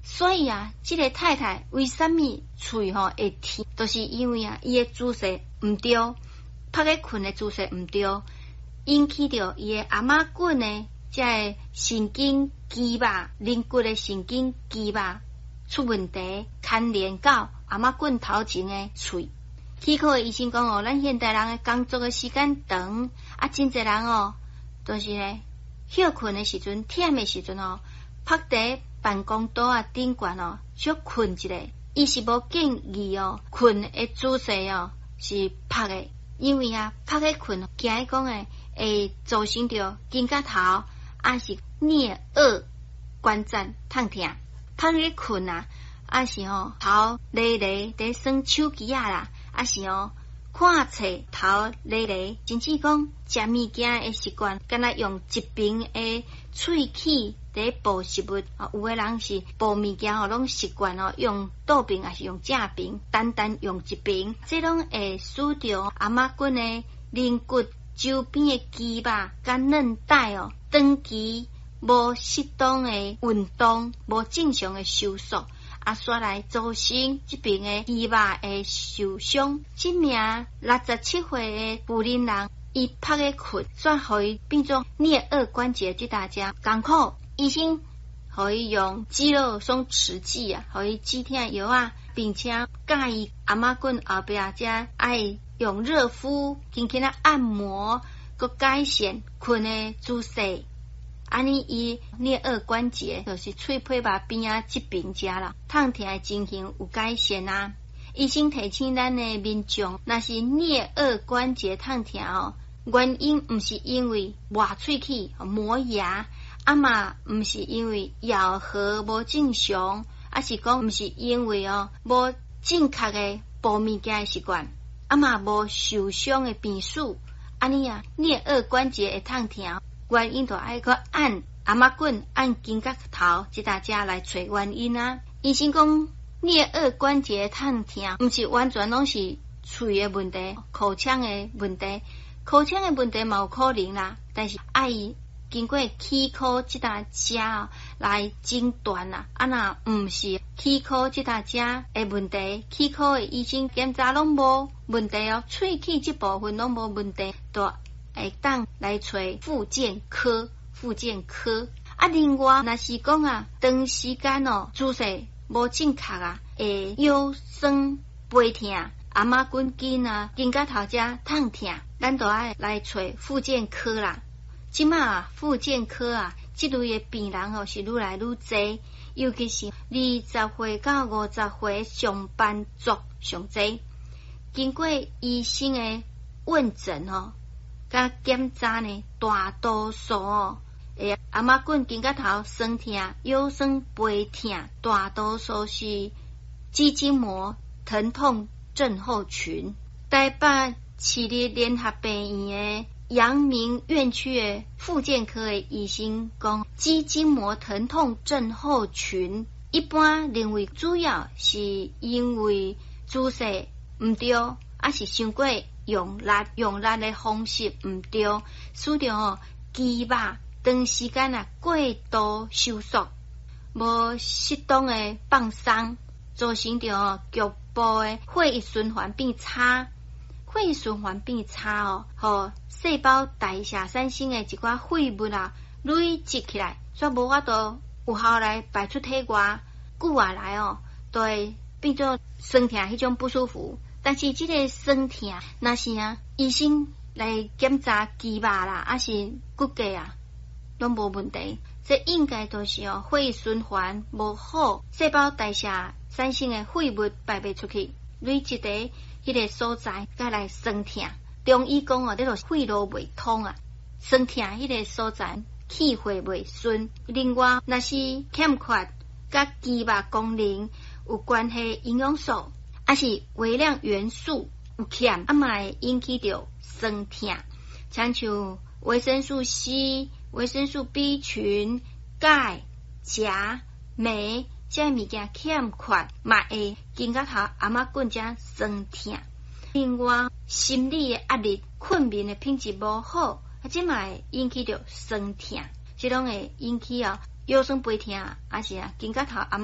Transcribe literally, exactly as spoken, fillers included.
所以啊，这个太太为什么喙吼会甜，就是因为啊，伊的姿势唔对，拍个困的姿势唔对，引起着伊的阿妈棍呢，即个神经肌吧，灵骨的神经肌吧出问题，牵连到阿妈棍头前的喙。齿科的医生讲哦，咱现代人的工作的时间长，啊，真侪人哦，都、就是咧休困的时阵、忝的时阵哦，趴伫办公桌啊顶悬哦，小困一下。伊是无建议哦，困的姿势哦是趴的，因为啊，趴个困，惊伊讲诶会造成着肩胛头啊是颞颌关节痛痛，趴个困啊，啊是哦头累累伫耍手机啊啦。啊是哦，看册头咧咧，甚至讲食物件的习惯，敢若用一边的喙齿伫剥食物，啊，有的人是剥物件吼，拢习惯哦用倒边，还是用正边，单单用一边，这拢会使着阿妈棍的灵骨周边的肌肉甲韧带哦，长期无适当的运动，无正常的收缩。啊，煞来造成这边的肌肉的受伤。这名六十七岁的妇人人，伊拍个困，煞互伊变作颞颌关节即大家艰苦。医生互伊用肌肉松弛剂啊，互伊止痛药啊，并且建议阿妈棍后壁只爱用热敷，轻轻啊按摩，佮改善困的姿势。安尼伊颞颌关节就是喙皮肉边啊这边遮啦，痛痛的情形有改善啊。医生提醒咱的民众，若是颞颌关节痛痛哦，原因毋是因为磨喙齿、磨牙，啊嘛毋是因为咬合无正常，啊是讲毋是因为哦无正确的剥物件的习惯，啊嘛无受伤的病史，安尼啊颞颌关节会痛痛。原因就爱个按阿妈棍、按肩胛头，即大家来找原因啊。医生讲颞颌关节痛痛，毋是完全拢是喙的问题、口腔的问题，口腔的问题嘛有可能啦，但是爱经过齿科即大家来诊断啦。啊，若毋是齿科即大家的问题，齿科的医生检查拢无问题哦，喙齿即部分拢无问题，都会当来找复健科，复健科啊。另外，若是讲啊，长时间哦，姿势无正确啊，会腰酸背痛，阿妈棍筋啊，肩胛头遮痛痛，咱都爱来找复健科啦。即马啊，复健科啊，即类的病人哦是愈来愈多，尤其是二十岁到五十岁上班族上多。经过医生的问诊哦。甲检查呢，大多数哦，诶，阿妈棍肩胛头酸痛、腰酸背痛，大多数是肌筋膜疼痛症候群。台北市立联合病院的阳明院区的复健科的医生讲，肌筋膜疼痛症候群一般认为主要是因为姿势唔对，啊是伤过用力用力的方式唔对，使着哦肌肉长时间啊过度收缩，无适当的放松，造成着哦局部的血液循环变差，血液循环变差哦，互细胞代谢产生的一寡废物啊累积起来，煞无法度有效来排出体外，久下来哦，都会变做酸痛迄种不舒服。但是这个酸痛，若是啊，医生来检查肌肉啦，还是骨骼啊，拢无问题。这应该都是哦，血液循环无好，细胞代谢产生的废物排袂出去，累积在迄个所在，才来酸痛。中医讲哦，这个血路未通啊，酸痛迄个所在气血未顺。另外，若是欠缺甲肌肉功能有关系营养素。还是微量元素有欠，啊嘛会引起着酸痛，像像维生素 C、维生素 B 群、钙、钾、镁这物件欠缺，嘛会肩胛头阿妈棍遮酸痛。另外，心理的压力、困眠的品质无好，啊这嘛会引起着酸痛，这拢会引起哦腰酸背痛，还是啊肩胛头阿